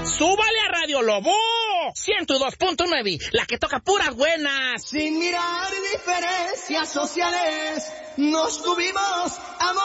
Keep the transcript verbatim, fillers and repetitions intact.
¡Súbale a Radio Lobo! ciento dos punto nueve, la que toca puras buenas. Sin mirar diferencias sociales, nos tuvimos amor.